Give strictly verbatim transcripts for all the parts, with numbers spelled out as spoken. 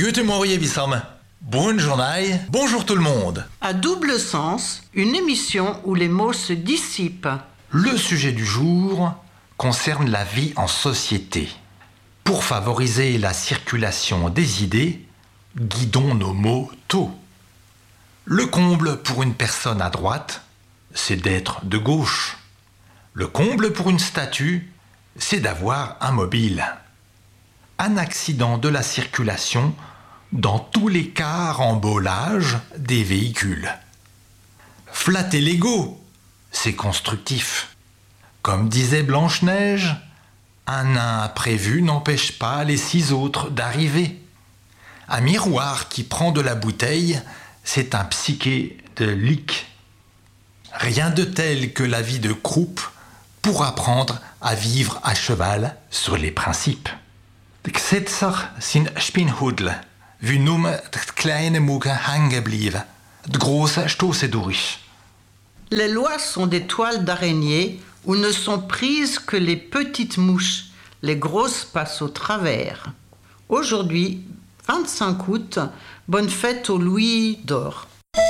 Guten Morgen, Wissam. Bonne journée, bonjour tout le monde. À double sens, une émission où les mots se dissipent. Le sujet du jour concerne la vie en société. Pour favoriser la circulation des idées, guidons nos mots tôt. Le comble pour une personne à droite, c'est d'être de gauche. Le comble pour une statue, c'est d'avoir un mobile. Un accident de la circulation dans tous les carambolages des véhicules. Flatter l'ego, c'est constructif. Comme disait Blanche-Neige, un nain imprévu n'empêche pas les six autres d'arriver. Un miroir qui prend de la bouteille, c'est un psyché de leak. Rien de tel que la vie de croupe pour apprendre à vivre à cheval sur les principes. De Gesetzer sind Spinnhudel, wie nur de kleine Mugen hängen geblieben. De große stoßen durch. Les lois sont des toiles d'araignée où ne sont prises que les petites mouches. Les grosses passent au travers. Aujourd'hui, vingt-cinq août, bonne fête au Louis d'Or.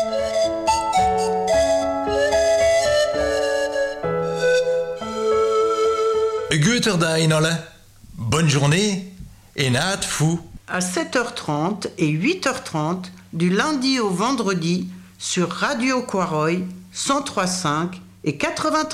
Guter Dag alle. Bonne journée et naat fou. À sept heures trente et huit heures trente, du lundi au vendredi, sur Radio Quaroy, cent trois virgule cinq et quatre-vingt-treize.